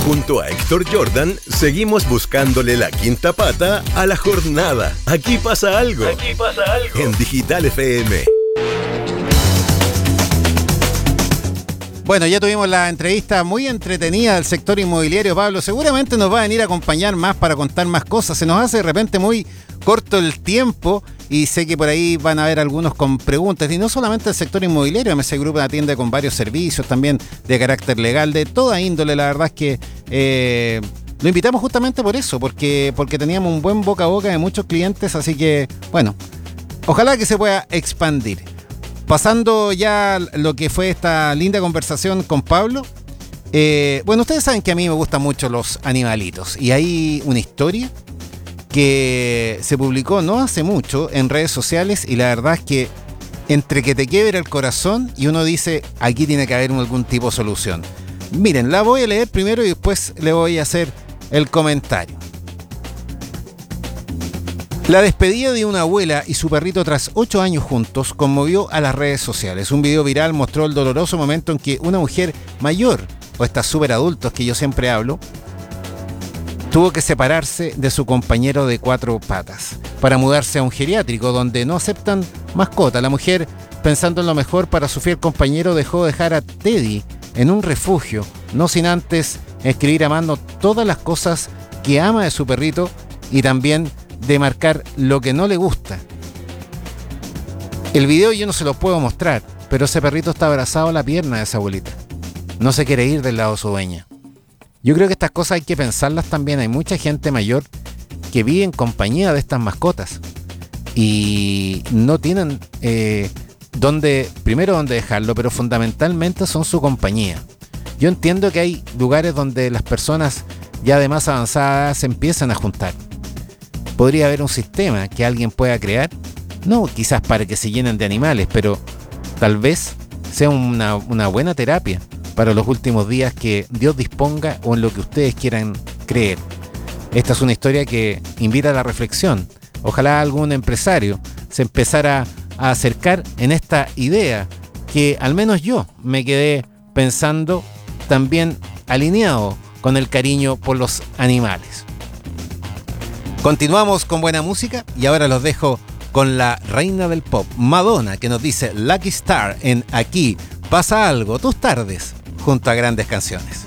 Junto a Héctor Jordan, seguimos buscándole la quinta pata a la jornada. Aquí pasa algo. Aquí pasa algo. En Digital FM. Bueno, ya tuvimos la entrevista muy entretenida del sector inmobiliario, Pablo. Seguramente nos va a venir a acompañar más para contar más cosas. Se nos hace de repente muy corto el tiempo y sé que por ahí van a haber algunos con preguntas. Y no solamente el sector inmobiliario, MC Group atiende con varios servicios también de carácter legal, de toda índole. La verdad es que lo invitamos justamente por eso, porque teníamos un buen boca a boca de muchos clientes. Así que, bueno, ojalá que se pueda expandir. Pasando ya lo que fue esta linda conversación con Pablo, bueno, ustedes saben que a mí me gustan mucho los animalitos y hay una historia que se publicó no hace mucho en redes sociales y la verdad es que entre que te quiebra el corazón y uno dice, aquí tiene que haber algún tipo de solución. Miren, la voy a leer primero y después le voy a hacer el comentario. La despedida de una abuela y su perrito tras 8 años juntos conmovió a las redes sociales. Un video viral mostró el doloroso momento en que una mujer mayor, o estas súper adultos que yo siempre hablo, tuvo que separarse de su compañero de 4 patas para mudarse a un geriátrico donde no aceptan mascota. La mujer, pensando en lo mejor para su fiel compañero, dejó dejar a Teddy en un refugio, no sin antes escribir a mano todas las cosas que ama de su perrito y también de marcar lo que no le gusta. El video yo no se lo puedo mostrar, pero ese perrito está abrazado a la pierna de esa abuelita. No se quiere ir del lado de su dueña. Yo creo que estas cosas hay que pensarlas también. Hay mucha gente mayor que vive en compañía de estas mascotas y no tienen dónde dejarlo, pero fundamentalmente son su compañía. Yo entiendo que hay lugares donde las personas ya de más avanzadas se empiezan a juntar. Podría haber un sistema que alguien pueda crear, no quizás para que se llenen de animales, pero tal vez sea una buena terapia para los últimos días que Dios disponga o en lo que ustedes quieran creer. Esta es una historia que invita a la reflexión. Ojalá algún empresario se empezara a acercar en esta idea que al menos yo me quedé pensando, también alineado con el cariño por los animales. Continuamos con buena música y ahora los dejo con la reina del pop, Madonna, que nos dice Lucky Star en Aquí Pasa Algo, tus tardes junto a grandes canciones.